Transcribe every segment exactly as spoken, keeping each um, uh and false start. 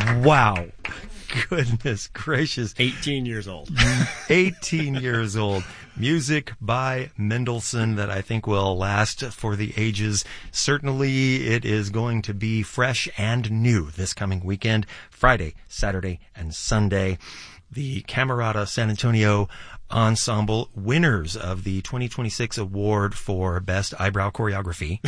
Wow. Goodness gracious. eighteen years old. eighteen years old. Music by Mendelssohn that I think will last for the ages. Certainly it is going to be fresh and new this coming weekend, Friday, Saturday, and Sunday. The Camerata San Antonio Ensemble, winners of the twenty twenty-six award for Best Eyebrow Choreography.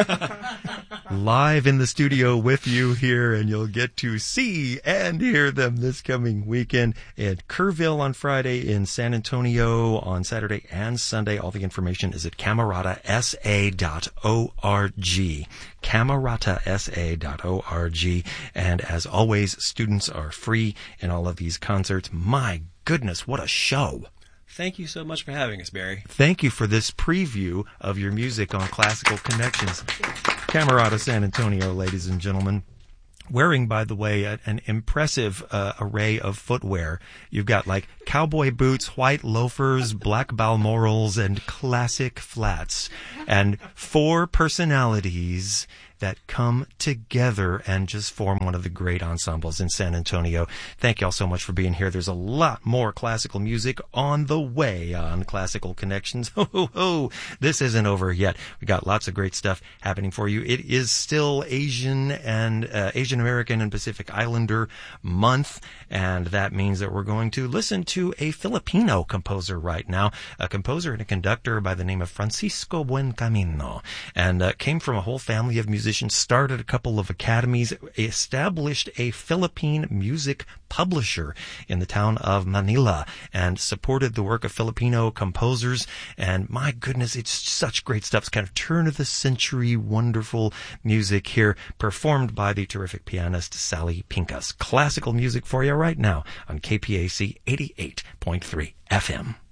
Live in the studio with you here, and you'll get to see and hear them this coming weekend at Kerrville on Friday, in San Antonio on Saturday and Sunday. All the information is at camerata s a dot org. camerata s a dot org. And as always, students are free in all of these concerts. My goodness, what a show. Thank you so much for having us, Barry. Thank you for this preview of your music on Classical Connections. Camerata San Antonio, ladies and gentlemen. Wearing, by the way, a, an impressive uh, array of footwear. You've got like cowboy boots, white loafers, black Balmorals, and classic flats. And four personalities that come together and just form one of the great ensembles in San Antonio. Thank you all so much for being here. There's a lot more classical music on the way on Classical Connections. Ho, ho, ho. This isn't over yet. We got lots of great stuff happening for you. It is still Asian and uh, Asian American and Pacific Islander month, and that means that we're going to listen to a Filipino composer right now, a composer and a conductor by the name of Francisco Buencamino, and uh, came from a whole family of musicians. Started a couple of academies, established a Philippine music publisher in the town of Manila, and supported the work of Filipino composers. And my goodness, it's such great stuff. It's kind of turn of the century, wonderful music here, performed by the terrific pianist Sally Pincus. Classical music for you right now on K P A C eighty-eight point three F M.